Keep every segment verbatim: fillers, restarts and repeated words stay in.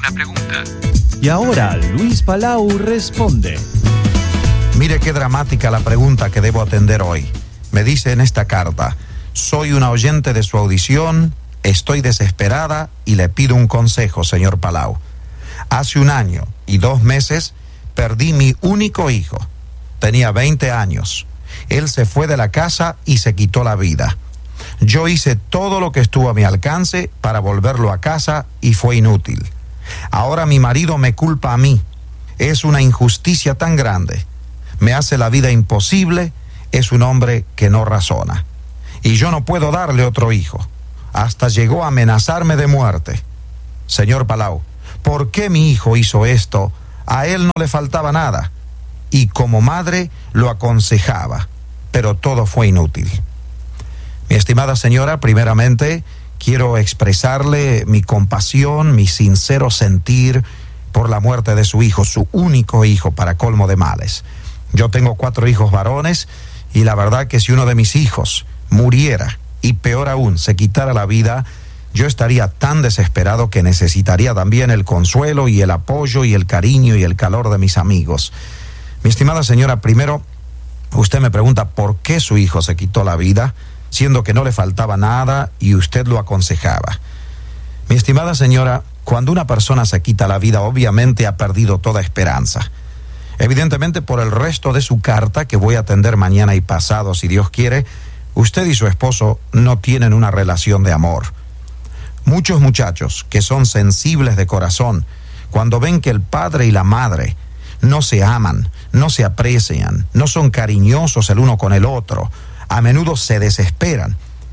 la pregunta. Y ahora Luis Palau responde. Mire qué dramática la pregunta que debo atender hoy. Me dice en esta carta: soy una oyente de su audición, estoy desesperada y le pido un consejo, señor Palau. Hace un año y dos meses perdí mi único hijo. Tenía veinte años. Él se fue de la casa y se quitó la vida. Yo hice todo lo que estuvo a mi alcance para volverlo a casa y fue inútil. Ahora mi marido me culpa a mí. Es una injusticia tan grande. Me hace la vida imposible. Es un hombre que no razona. Y yo no puedo darle otro hijo. Hasta llegó a amenazarme de muerte. Señor Palau, ¿por qué mi hijo hizo esto? A él no le faltaba nada. Y como madre lo aconsejaba, pero todo fue inútil. Mi estimada señora, primeramente quiero expresarle mi compasión, mi sincero sentir por la muerte de su hijo, su único hijo, para colmo de males. Yo tengo cuatro hijos varones y la verdad que si uno de mis hijos muriera y peor aún se quitara la vida, yo estaría tan desesperado que necesitaría también el consuelo y el apoyo y el cariño y el calor de mis amigos. Mi estimada señora, primero, usted me pregunta por qué su hijo se quitó la vida, siendo que no le faltaba nada y usted lo aconsejaba. Mi estimada señora, cuando una persona se quita la vida, obviamente ha perdido toda esperanza. Evidentemente, por el resto de su carta, que voy a atender mañana y pasado, si Dios quiere, usted y su esposo no tienen una relación de amor. Muchos muchachos que son sensibles de corazón, cuando ven que el padre y la madre no se aman, no se aprecian, no son cariñosos el uno con el otro, a menudo se desesperan.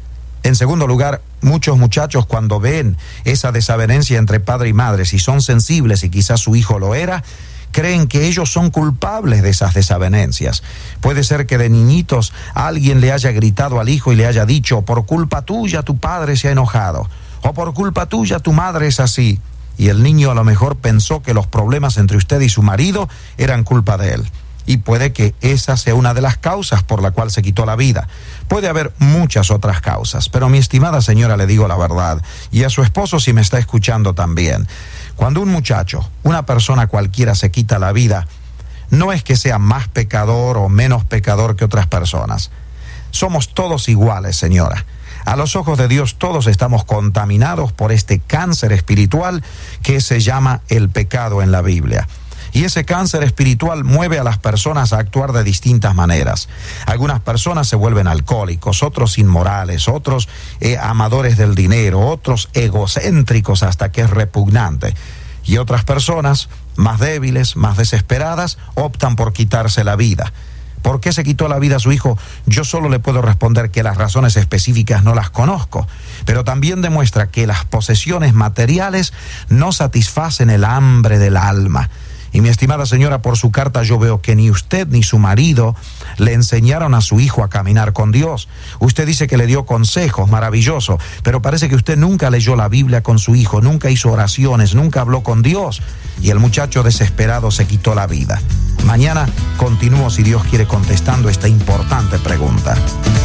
En segundo lugar, muchos muchachos cuando ven esa desavenencia entre padre y madre, si son sensibles y quizás su hijo lo era, creen que ellos son culpables de esas desavenencias. Puede ser que de niñitos alguien le haya gritado al hijo y le haya dicho: por culpa tuya tu padre se ha enojado, o por culpa tuya tu madre es así. Y el niño a lo mejor pensó que los problemas entre usted y su marido eran culpa de él. Y puede que esa sea una de las causas por la cual se quitó la vida. Puede haber muchas otras causas, pero mi estimada señora, le digo la verdad, y a su esposo si me está escuchando también. Cuando un muchacho, una persona cualquiera se quita la vida, no es que sea más pecador o menos pecador que otras personas. Somos todos iguales, señora. A los ojos de Dios todos estamos contaminados por este cáncer espiritual que se llama el pecado en la Biblia. Y ese cáncer espiritual mueve a las personas a actuar de distintas maneras. Algunas personas se vuelven alcohólicos, otros inmorales, otros eh, amadores del dinero, otros egocéntricos hasta que es repugnante. Y otras personas, más débiles, más desesperadas, optan por quitarse la vida. ¿Por qué se quitó la vida a su hijo? Yo solo le puedo responder que las razones específicas no las conozco, pero también demuestra que las posesiones materiales no satisfacen el hambre del alma. Y mi estimada señora, por su carta yo veo que ni usted ni su marido le enseñaron a su hijo a caminar con Dios. Usted dice que le dio consejos, maravilloso, pero parece que usted nunca leyó la Biblia con su hijo, nunca hizo oraciones, nunca habló con Dios. Y el muchacho desesperado se quitó la vida. Mañana continúo, si Dios quiere, contestando esta importante pregunta.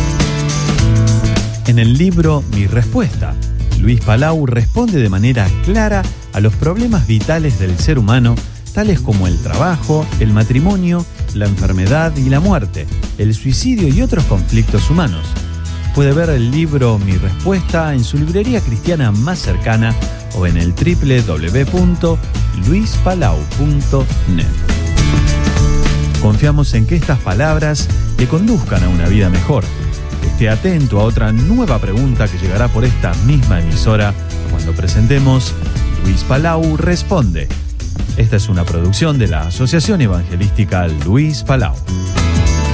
En el libro Mi Respuesta, Luis Palau responde de manera clara a los problemas vitales del ser humano, tales como el trabajo, el matrimonio, la enfermedad y la muerte, el suicidio y otros conflictos humanos. Puede ver el libro Mi Respuesta en su librería cristiana más cercana o en el doble u doble u doble u punto luis palau punto net. Confiamos en que estas palabras le conduzcan a una vida mejor. Esté atento a otra nueva pregunta que llegará por esta misma emisora cuando presentemos Luis Palau Responde. Esta es una producción de la Asociación Evangelística Luis Palau.